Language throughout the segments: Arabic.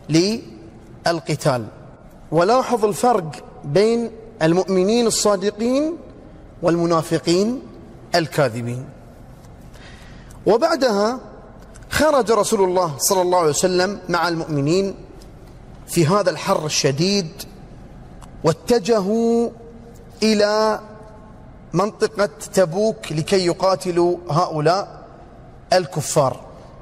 للقتال. ولاحظ الفرق بين المؤمنين الصادقين والمنافقين الكاذبين. وبعدها خرج رسول الله صلى الله عليه وسلم مع المؤمنين في هذا الحر الشديد، واتجهوا إلى منطقة تبوك لكي يقاتلوا هؤلاء الكفار.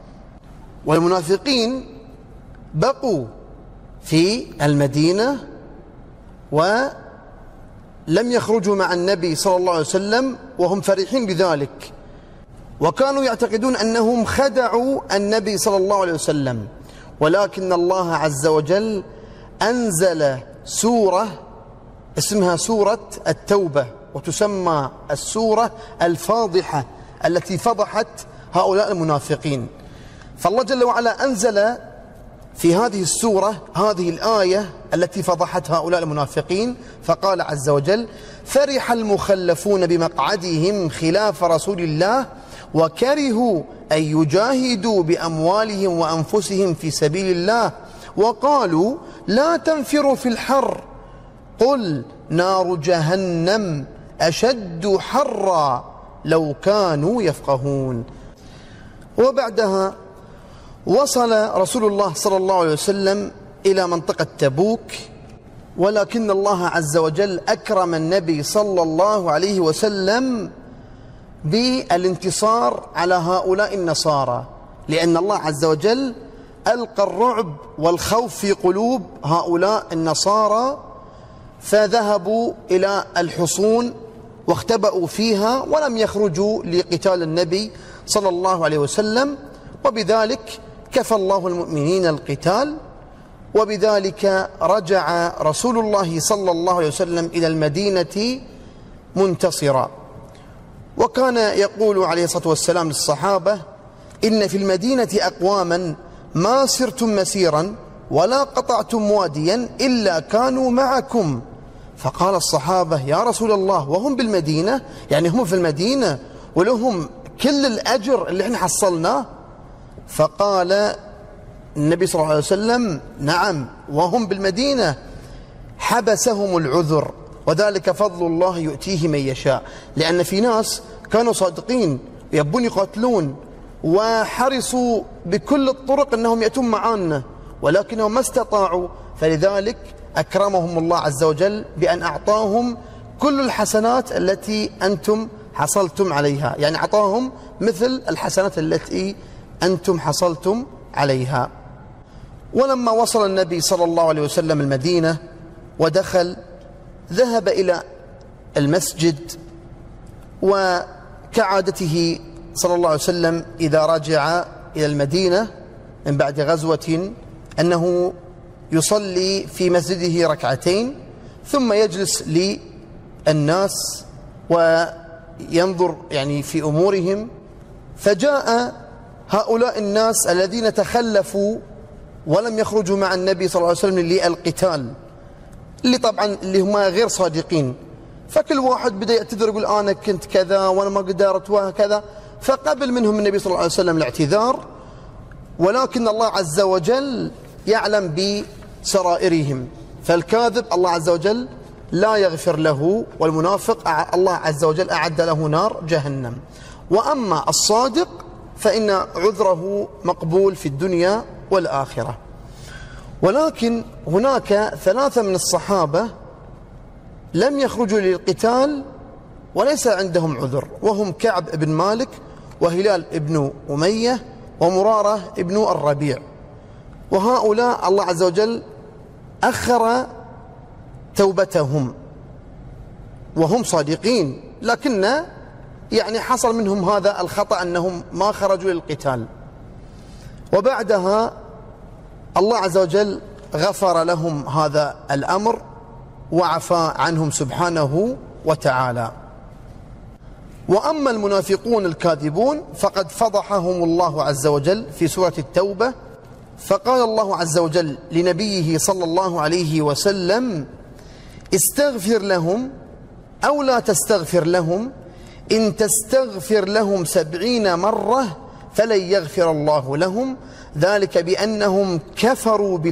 والمنافقين بقوا في المدينة ولم يخرجوا مع النبي صلى الله عليه وسلم، وهم فرحين بذلك، وكانوا يعتقدون أنهم خدعوا النبي صلى الله عليه وسلم. ولكن الله عز وجل أنزل سورة اسمها سورة التوبة، وتسمى السورة الفاضحة التي فضحت هؤلاء المنافقين. فالله جل وعلا أنزل في هذه السورة هذه الآية التي فضحت هؤلاء المنافقين، فقال عز وجل: فرح المخلفون بمقعدهم خلاف رسول الله وكرهوا أن يجاهدوا بأموالهم وأنفسهم في سبيل الله وقالوا لا تنفروا في الحر قل نار جهنم أشد حرا لو كانوا يفقهون. وبعدها وصل رسول الله صلى الله عليه وسلم إلى منطقة تبوك، ولكن الله عز وجل أكرم النبي صلى الله عليه وسلم بالانتصار على هؤلاء النصارى، لأن الله عز وجل ألقى الرعب والخوف في قلوب هؤلاء النصارى، فذهبوا إلى الحصون واختبأوا فيها ولم يخرجوا لقتال النبي صلى الله عليه وسلم، وبذلك كفى الله المؤمنين القتال. وبذلك رجع رسول الله صلى الله عليه وسلم إلى المدينة منتصرا. وكان يقول عليه الصلاة والسلام للصحابة: إن في المدينة أقواما ما سرتم مسيرا ولا قطعتم واديا إلا كانوا معكم. فقال الصحابة: يا رسول الله وهم بالمدينة؟ يعني هم في المدينة ولهم كل الأجر اللي احنا حصلناه؟ فقال النبي صلى الله عليه وسلم: نعم وهم بالمدينة، حبسهم العذر، وذلك فضل الله يؤتيه من يشاء. لأن في ناس كانوا صادقين يبون يقاتلون وحرصوا بكل الطرق أنهم يأتون معانا، ولكنهم ما استطاعوا، فلذلك أكرمهم الله عز وجل بأن أعطاهم كل الحسنات التي أنتم حصلتم عليها، يعني أعطاهم مثل الحسنات التي أنتم حصلتم عليها. ولما وصل النبي صلى الله عليه وسلم المدينة ودخل، ذهب إلى المسجد، وكعادته صلى الله عليه وسلم إذا رجع إلى المدينة من بعد غزوة أنه يصلي في مسجده ركعتين ثم يجلس للناس وينظر يعني في أمورهم. فجاء هؤلاء الناس الذين تخلفوا ولم يخرجوا مع النبي صلى الله عليه وسلم للقتال، اللي طبعا اللي هم غير صادقين، فكل واحد بدأ يعتذر يقول أنا كنت كذا وأنا ما قدرت وهكذا، فقبل منهم النبي صلى الله عليه وسلم الاعتذار. ولكن الله عز وجل يعلم بسرائرهم، فالكاذب الله عز وجل لا يغفر له، والمنافق الله عز وجل أعد له نار جهنم. وأما الصادق فإن عذره مقبول في الدنيا والآخرة. ولكن هناك ثلاثة من الصحابة لم يخرجوا للقتال وليس عندهم عذر، وهم كعب بن مالك وهلال بن أمية ومرارة بن الربيع. وهؤلاء الله عز وجل أخر توبتهم وهم صادقين، لكن يعني حصل منهم هذا الخطأ أنهم ما خرجوا للقتال. وبعدها الله عز وجل غفر لهم هذا الأمر وعفى عنهم سبحانه وتعالى. وأما المنافقون الكاذبون فقد فضحهم الله عز وجل في سورة التوبة، فقال الله عز وجل لنبيه صلى الله عليه وسلم: استغفر لهم أو لا تستغفر لهم، إن تستغفر لهم 70 مرة فلن يغفر الله لهم، ذلك بأنهم كفروا بالله